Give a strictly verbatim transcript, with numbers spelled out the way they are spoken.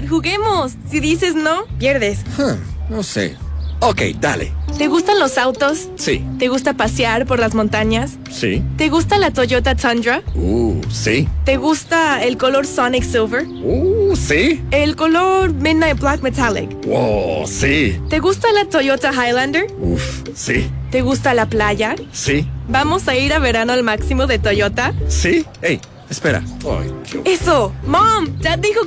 juguemos. Si dices no, pierdes. Huh, no sé. Ok, dale. ¿Te gustan los autos? Sí. ¿Te gusta pasear por las montañas? Sí. ¿Te gusta la Toyota Tundra? Uh, sí. ¿Te gusta el color Sonic Silver? Uh, sí. ¿El color Midnight Black Metallic? Wow, sí. ¿Te gusta la Toyota Highlander? Uf, sí. ¿Te gusta la playa? Sí. ¿Vamos a ir a verano al máximo de Toyota? Sí. Hey, espera. Ay, qué... ¡Eso! ¡Mom! Dad dijo